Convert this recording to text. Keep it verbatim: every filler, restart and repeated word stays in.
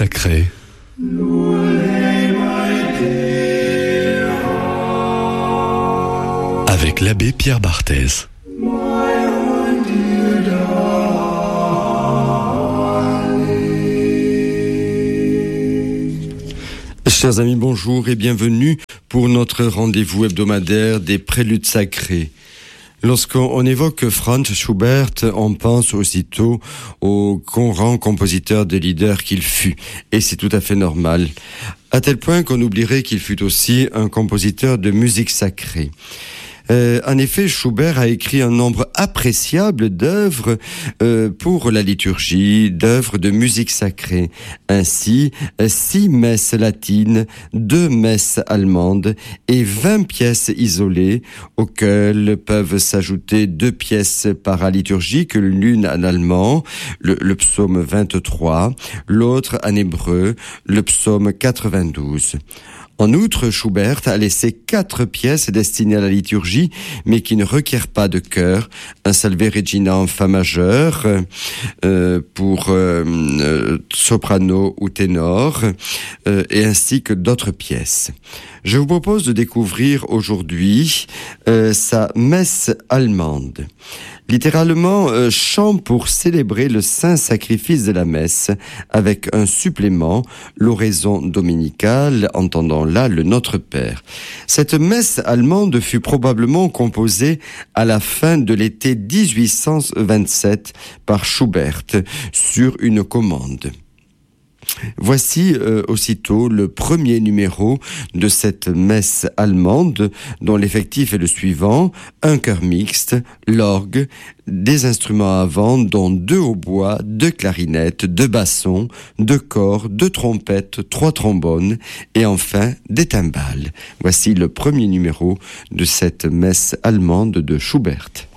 sacrée. Avec l'abbé Pierre Barthez. Chers amis, bonjour et bienvenue pour notre rendez-vous hebdomadaire des préludes sacrés. Lorsqu'on évoque Franz Schubert, on pense aussitôt au grand compositeur de leader qu'il fut. Et c'est tout à fait normal. À tel point qu'on oublierait qu'il fut aussi un compositeur de musique sacrée. Euh, en effet, Schubert a écrit un nombre appréciable d'œuvres euh, pour la liturgie, d'œuvres de musique sacrée. Ainsi, six messes latines, deux messes allemandes et vingt pièces isolées, auxquelles peuvent s'ajouter deux pièces paraliturgiques, l'une en allemand, le, le psaume vingt-trois, l'autre en hébreu, le psaume quatre-vingt-douze. En outre, Schubert a laissé quatre pièces destinées à la liturgie, mais qui ne requièrent pas de chœur. Un Salve Regina en fa majeur, euh, pour euh, euh, soprano ou ténor, euh, et ainsi que d'autres pièces. Je vous propose de découvrir aujourd'hui euh, sa messe allemande. Littéralement, euh, chant pour célébrer le saint sacrifice de la messe, avec un supplément, l'oraison dominicale, entendant là le Notre Père. Cette messe allemande fut probablement composée à la fin de l'été dix-huit cent vingt-sept par Schubert, sur une commande. Voici euh, aussitôt le premier numéro de cette messe allemande, dont l'effectif est le suivant: un chœur mixte, l'orgue, des instruments à vent, dont deux hautbois, deux clarinettes, deux bassons, deux cors, deux trompettes, trois trombones et enfin des timbales. Voici le premier numéro de cette messe allemande de Schubert.